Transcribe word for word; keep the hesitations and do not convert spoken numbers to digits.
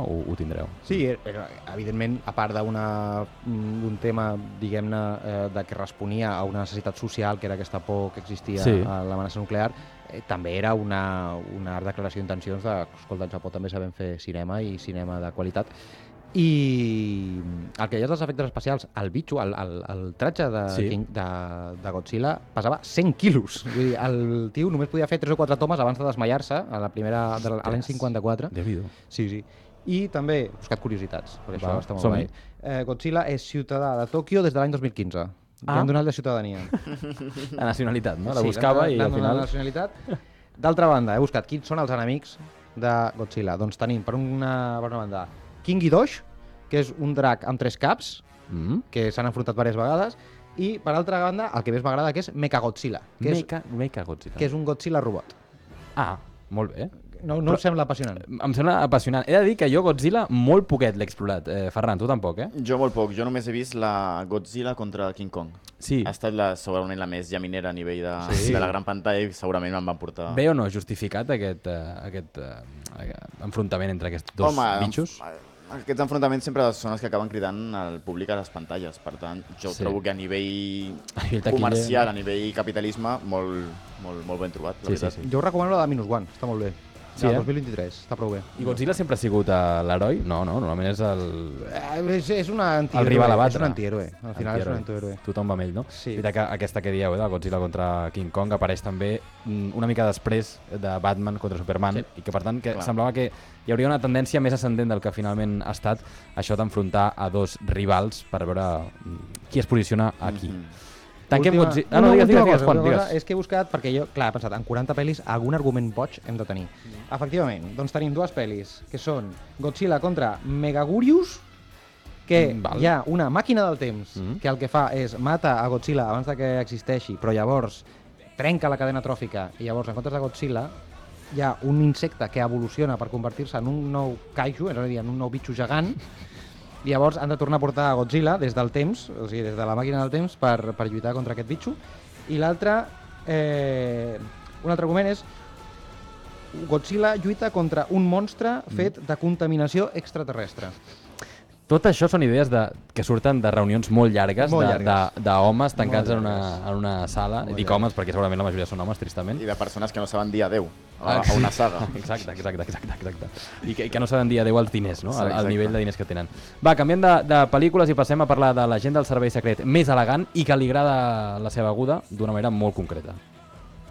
ho, ho tindreu. Sí, però, evidentment, a part d'un tema, diguem-ne, eh, de que responia a una necessitat social, que era aquesta por que existia sí. a l'amenaça nuclear, eh, també era una, una declaració d'intencions de, escolta, al Japó també sabem fer cinema i cinema de qualitat. I el que deies dels efectes especials, el bitxo, el, el, el tratge de, sí. King, de, de Godzilla pesava cent quilos. Vull dir, el tio només podia fer tres o quatre tomes abans de desmaiar-se a la primera, de l'any cinquanta-quatre. Déu-n'hi-do. Sí, sí. I també he buscat curiositats, perquè Va, això està molt bé. Eh, Godzilla és ciutadà de Tòquio des de l'any dos mil quinze. Ah. Li han donat la ciutadania. La nacionalitat, no? La sí, buscava i al final... La nacionalitat. D'altra banda, he buscat quins són els enemics de Godzilla. Doncs tenim, per una, per una banda, King Ghidorah, que és un drac amb tres caps, mm. que s'han enfrontat diverses vegades, i per altra banda, el que més m'agrada, que és Mechagodzilla, que, Mecha, és, Mechagodzilla. que és un Godzilla robot. Ah, molt bé. No, no us sembla apassionant? Em sembla apassionant. He de dir que jo Godzilla molt poquet l'he explorat. Eh, Ferran, tu tampoc, eh? Jo molt poc. Jo només he vist la Godzilla contra King Kong. Sí. Ha estat la, segurament la més llaminera a nivell de, sí. de la gran pantalla i segurament me'n van portar... Bé o no justificat aquest, uh, aquest uh, enfrontament entre aquests dos Home, bitxos? Home, aquests enfrontaments sempre són els que acaben cridant al públic a les pantalles. Per tant, jo sí. trobo que a nivell, a nivell comercial, a nivell capitalisme, molt, molt, molt ben trobat. Sí, sí, sí. Jo us recomano la de Minus One, està molt bé. Sí, el eh? dos mil vint-i-tres, està prou bé. I Godzilla sempre ha sigut l'heroi? No, no, normalment és el... Eh, és, és un antihéroe. El rival a batre. És un antihéroe. Al final antihéroe. És un antihéroe. Tothom va amb ell, no? Sí. Mira que aquesta que dieu, eh, de Godzilla contra King Kong, apareix també una mica després de Batman contra Superman, sí. i que per tant que semblava que hi hauria una tendència més ascendent del que finalment ha estat això d'enfrontar a dos rivals per veure qui es posiciona aquí. Mm-hmm. Tanquem Godzilla... Ah, no, digues, digues, digues, Juan, digues. És que he buscat, perquè jo, clar, he pensat, en quaranta pel·lis algun argument boig hem de tenir. Mm. Efectivament, doncs tenim dues pel·lis, que són Godzilla contra Megagurius, que mm, hi ha una màquina del temps mm. que el que fa és mata a Godzilla abans de que existeixi, però llavors trenca la cadena tròfica, i llavors en comptes de Godzilla hi ha un insecte que evoluciona per convertir-se en un nou kaiju, és a dir, en un nou bitxo gegant. I llavors han de tornar a portar a Godzilla des del temps, o sigui, des de la màquina del temps, per, per lluitar contra aquest bitxo. I l'altre, eh, un altre argument és Godzilla lluita contra un monstre fet de contaminació extraterrestre. Tot això són idees de, que surten de reunions molt llargues, molt de, llargues. de, de homes tancats en una, en una sala. Molt Dic llargues. Homes perquè segurament la majoria són homes, tristament. I de persones que no saben dir adeu a, a una saga. Exacte, exacte, exacte, exacte. I que, que no saben dir adeu als diners, no? Al, al nivell de diners que tenen. Va, canviem de, de pel·lícules i passem a parlar de l'agent del servei secret més elegant i que li agrada la seva aguda d'una manera molt concreta.